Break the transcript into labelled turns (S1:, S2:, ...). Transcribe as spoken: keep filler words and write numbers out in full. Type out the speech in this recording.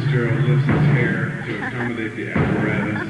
S1: Fitzgerald lifts his hair to accommodate the apparatus.